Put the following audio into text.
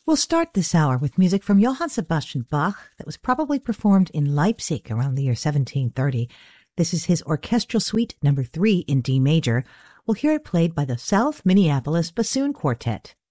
We'll start this hour with music from Johann Sebastian Bach that was probably performed in Leipzig around the year 1730. This is his Orchestral Suite No. 3 in D major. We'll hear it played by the South Minneapolis Bassoon Quartet.